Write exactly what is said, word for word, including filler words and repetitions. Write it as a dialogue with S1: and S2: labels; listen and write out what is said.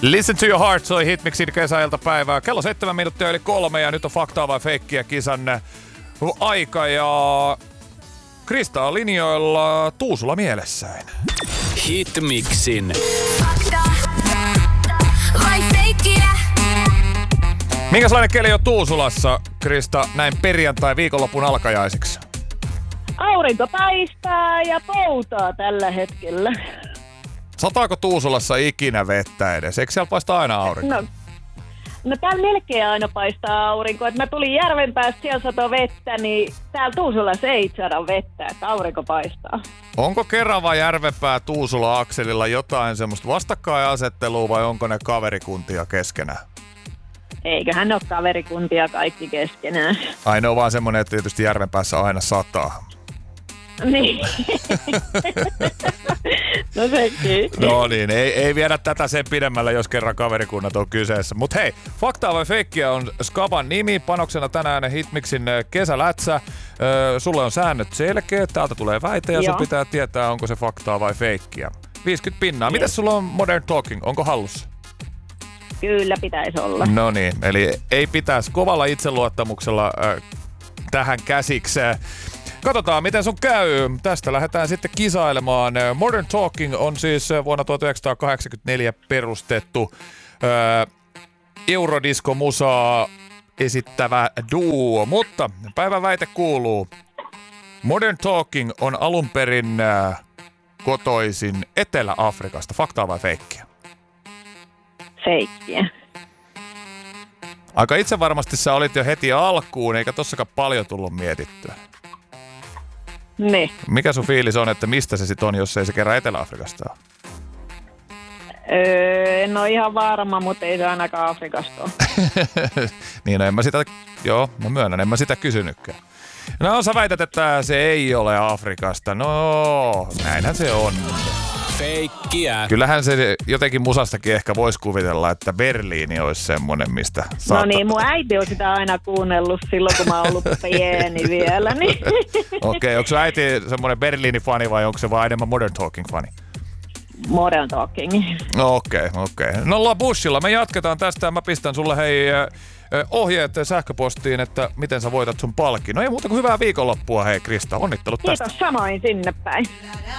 S1: Listen to your heart soi Hitmixin kesäiltapäivää. Kello seitsemän minuuttia yli kolme ja nyt on faktaa vai feikkiä kisan aika ja Krista on linjoilla Tuusula mielessään.
S2: Hitmixin
S3: Fakta vai feikkiä?
S1: Minkälainen keli on Tuusulassa, Krista, näin perjantai viikonlopun alkajaisiksi?
S4: Aurinko paistaa ja poutaa tällä hetkellä.
S1: Sataako Tuusulassa ikinä vettä edes? Eikö siellä paista aina aurinko?
S4: No, no täällä melkein aina paistaa aurinko. Et mä tulin järven päästä, siellä sato vettä, niin täällä Tuusulassa ei saada vettä, että aurinko paistaa.
S1: Onko Kerava, Järvenpää, Tuusula akselilla jotain semmoista vastakkainasettelua vai onko ne kaverikuntia keskenään?
S4: Eiköhän ne ole kaverikuntia kaikki keskenään.
S1: Ai ne on vaan semmonen, että tietysti Järvenpäässä aina sataa.
S4: Niin. No sekin.
S1: No niin, ei, ei viedä tätä sen pidemmälle, jos kerran kaverikunnat on kyseessä. Mut hei, faktaa vai feikkiä on Skaban nimi. Panoksena tänään Hitmixin kesälätsä. Öö, sulle on säännöt selkeät, täältä tulee väite ja sun pitää tietää, onko se faktaa vai feikkiä. viisikymmentä pinnaa.
S4: Yes.
S1: Mitäs sulla on Modern Talking? Onko hallussa?
S4: Kyllä pitäisi olla.
S1: No niin, eli ei pitäisi kovalla itseluottamuksella äh, tähän käsiksi. Katsotaan, miten sun käy. Tästä lähdetään sitten kisailemaan. Modern Talking on siis vuonna tuhatyhdeksänsataakahdeksankymmentäneljä perustettu äh, Eurodisco-musaa esittävä duo. Mutta päivän väite kuuluu. Modern Talking on alun perin äh, kotoisin Etelä-Afrikasta. Faktaa vai feikkiä?
S4: Feikkiä.
S1: Aika itse varmasti sä olit jo heti alkuun, eikä tossakaan paljon tullut mietittyä.
S4: Niin.
S1: Mikä sun fiilis on, että mistä se sit on, jos ei se kerran Etelä-Afrikasta ole?
S4: Öö, en ole ihan varma, mutta ei se ainakaan Afrikasta ole.
S1: Niin, no en mä sitä, joo, mä myönnän, en mä sitä kysynytkään. No, sä väität, että se ei ole Afrikasta. No, näinhän se on.
S2: feikkiä.
S1: Kyllähän se jotenkin musastakin ehkä voisi kuvitella, että Berliini olisi semmonen, mistä saattaa...
S4: No niin, mun äiti on sitä aina kuunnellut silloin, kun mä oon ollut pieni vielä. Niin.
S1: Okei, okay, onko sun äiti semmonen Berliini-fani vai onko se vaan enemmän Modern Talking-fani?
S4: Modern Talking.
S1: No okei, okay, okei. Okay. No ollaan bussilla. Me jatketaan tästä ja mä pistän sulle hei ohjeet sähköpostiin, että miten sä voitat sun palkin. No ei muuta kuin hyvää viikonloppua hei Krista. Onnittelut tästä.
S4: Kiitos samoin sinne päin.